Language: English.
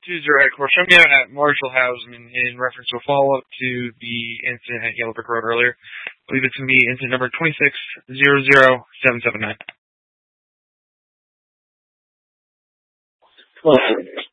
Corshemia at Marshall House in reference to a follow-up to the incident at Yellow Brick Road earlier. I believe it's going to be incident number 2600779. Well,